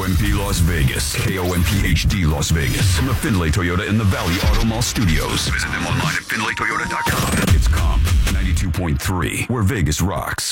KOMP Las Vegas. KOMP HD Las Vegas. From the Findlay Toyota in the Valley Auto Mall Studios. Visit them online at FindlayToyota.com. It's Comp 92.3, where Vegas rocks.